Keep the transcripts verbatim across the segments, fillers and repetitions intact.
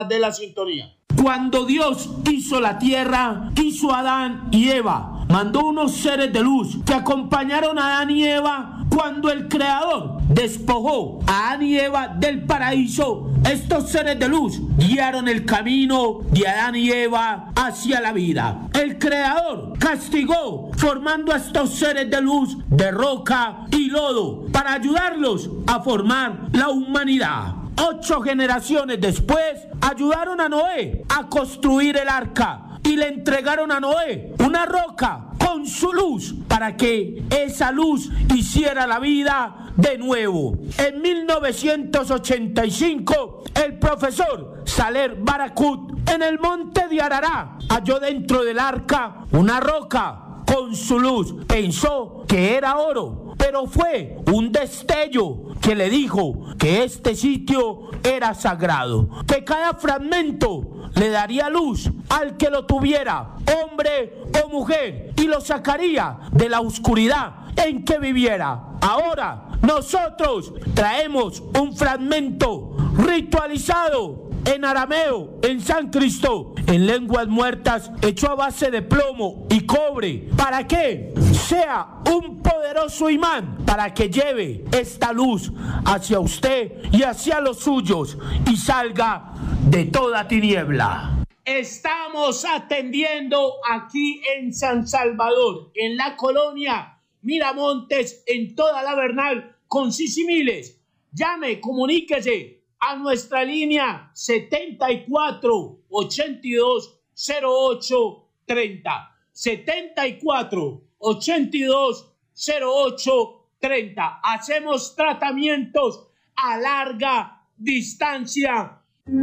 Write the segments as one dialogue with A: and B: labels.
A: de la sintonía. Cuando Dios hizo la tierra, hizo a Adán y Eva, mandó unos seres de luz que acompañaron a Adán y Eva. Cuando el Creador despojó a Adán y Eva del paraíso, estos seres de luz guiaron el camino de Adán y Eva hacia la vida. El Creador castigó formando a estos seres de luz de roca y lodo para ayudarlos a formar la humanidad. Ocho generaciones después ayudaron a Noé a construir el arca y le entregaron a Noé una roca con su luz para que esa luz hiciera la vida de nuevo. En mil novecientos ochenta y cinco, el profesor Saler Barakut en el monte de Arará halló dentro del arca una roca con su luz. Pensó que era oro, pero fue un destello que le dijo que este sitio era sagrado, que cada fragmento le daría luz al que lo tuviera, hombre o mujer, y lo sacaría de la oscuridad en que viviera. Ahora nosotros traemos un fragmento ritualizado en arameo, en sánscrito, en lenguas muertas, hecho a base de plomo y cobre. ¿Para qué? Sea un poderoso imán para que lleve esta luz hacia usted y hacia los suyos y salga de toda tiniebla. Estamos atendiendo aquí en San Salvador, en la colonia Miramontes, en toda la Bernal, con Sisimiles. Llame, comuníquese a nuestra línea setenta y cuatro, ochenta y dos, cero ocho, treinta. setenta y cuatro, ochenta y dos, cero ocho, treinta. Hacemos tratamientos a larga distancia.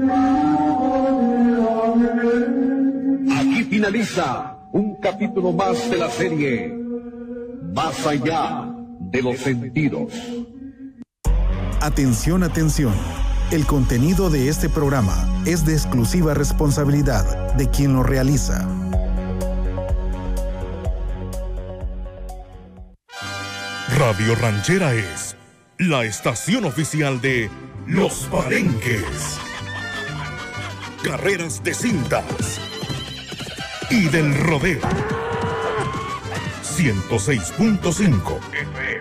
B: Aquí finaliza un capítulo más de la serie Más allá de los sentidos.
C: Atención, atención. El contenido de este programa es de exclusiva responsabilidad de quien lo realiza.
D: Radio Ranchera es la estación oficial de Los Palenques, carreras de cintas y del rodeo. ciento seis punto cinco